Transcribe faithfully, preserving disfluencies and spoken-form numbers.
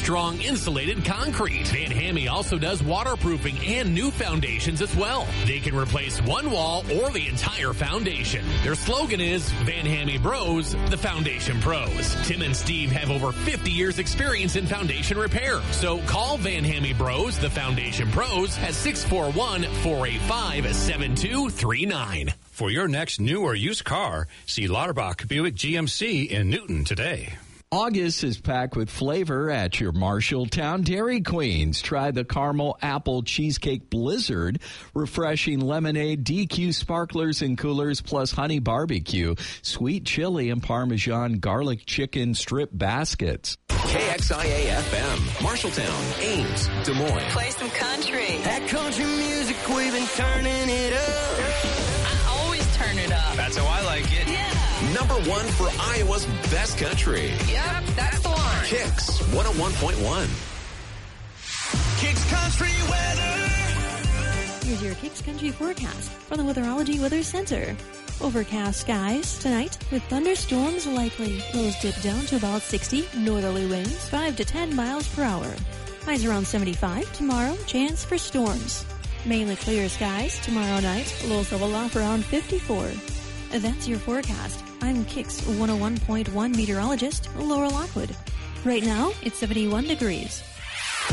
strong insulated concrete. Van Hamme also does waterproofing and new foundations as well. They can replace one wall or the entire foundation. Their slogan is Van Hamme Bros, the Foundation Pros. Tim and Steve have over fifty years experience in foundation repair. So call Van Hamme Bros, the Foundation Pros at six four one, four eight five, seven two three nine. For your next new or used car, see Lauterbach Buick G M C in Newton today. August is packed with flavor at your Marshalltown Dairy Queens. Try the Caramel Apple Cheesecake Blizzard, refreshing lemonade, D Q sparklers and coolers, plus honey barbecue, sweet chili, and Parmesan garlic chicken strip baskets. K X I A F M, Marshalltown, Ames, Des Moines. Play some country. That country music, we've been turning it up. I always turn it up. That's how I like it. Yeah. Number one for Iowa's best country. Yep, that's the one. Kicks one oh one point one. Kicks Country Weather. Here's your Kicks Country forecast from the Weatherology Weather Center. Overcast skies tonight with thunderstorms likely. Lows dip down to about sixty. Northerly winds five to ten miles per hour. Highs around seventy-five. Tomorrow, chance for storms. Mainly clear skies tomorrow night. Lows level off around fifty-four. That's your forecast. I'm Kicks one oh one point one meteorologist Laura Lockwood. Right now, it's seventy-one degrees.